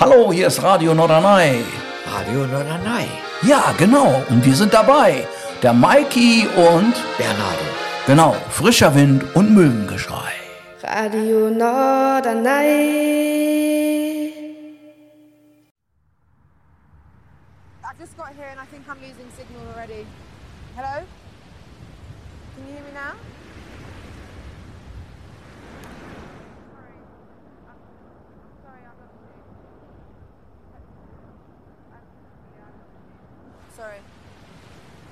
Hallo, hier ist Radio Norderney. Radio Norderney. Ja, genau. Und wir sind dabei. Der Maiki und Bernardo. Genau, frischer Wind und Möwengeschrei. Radio Norderney. I've just got here and I think I'm losing signal already. Hello? Can you hear me now?